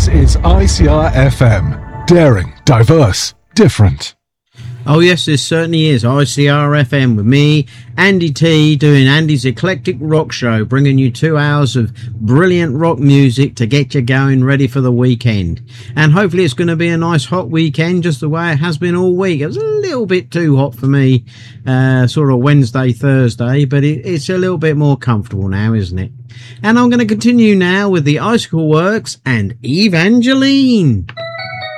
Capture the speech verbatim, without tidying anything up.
is I C R F M. Daring, diverse, different. Oh yes, this certainly is I C R F M with me, Andy T, doing Andy's Eclectic Rock Show, bringing you two hours of brilliant rock music to get you going ready for the weekend. And hopefully it's going to be a nice hot weekend, just the way it has been all week. It was a little bit too hot for me, uh, sort of Wednesday, Thursday, but it, it's a little bit more comfortable now, isn't it? And I'm going to continue now with the Icicle Works and Evangeline.